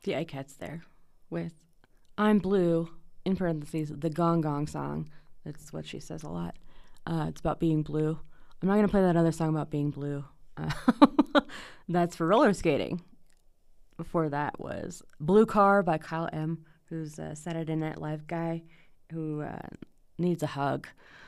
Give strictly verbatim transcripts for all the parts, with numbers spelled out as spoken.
the Ikettes there with I'm Blue, in parentheses, the Gong Gong song. That's what she says a lot. Uh, it's about being blue. I'm not going to play that other song about being blue. Uh, that's for roller skating. Before that was Blue Car by Kyle M., who's a Saturday Night Live guy who uh, needs a hug.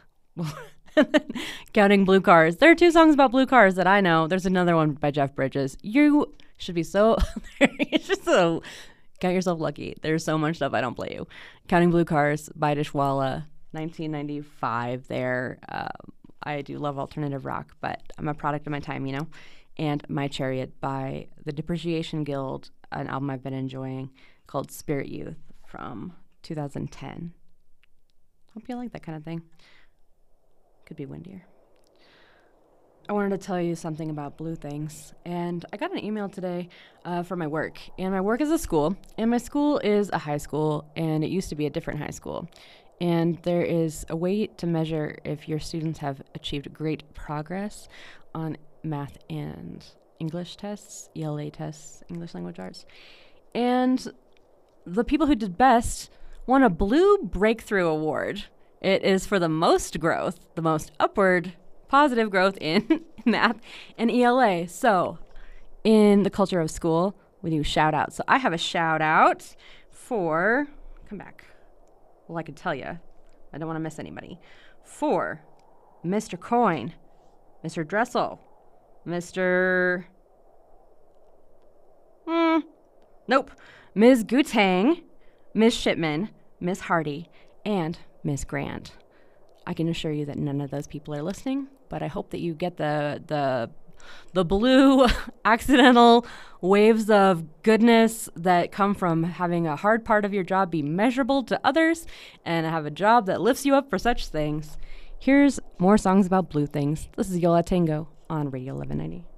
Counting Blue Cars. There are two songs about blue cars that I know. There's another one by Jeff Bridges. You should be so... it's just so... Count yourself lucky. There's so much stuff I don't play you. Counting Blue Cars by Dishwalla, nineteen ninety-five there. Uh, I do love alternative rock, but I'm a product of my time, you know? And My Chariot by the Depreciation Guild, an album I've been enjoying called Spirit Youth from two thousand ten. Hope you like that kind of thing. Could be windier. I wanted to tell you something about blue things. And I got an email today uh, for my work. And my work is a school. And my school is a high school. And it used to be a different high school. And there is a way to measure if your students have achieved great progress on math and English tests, E L A tests, English language arts. And the people who did best won a Blue Breakthrough Award. It is for the most growth, the most upward positive growth in math and E L A. So in the culture of school, we do shout outs. So I have a shout out for, come back. Well, I could tell you. I don't want to miss anybody. For Mister Coyne, Mister Dressel, Mister Hmm. Nope. Miz Gutang, Miz Shipman, Miz Hardy, and Miz Grant. I can assure you that none of those people are listening, but I hope that you get the the the blue accidental waves of goodness that come from having a hard part of your job be measurable to others and have a job that lifts you up for such things. Here's more songs about blue things. This is Yola Tango on Radio eleven ninety.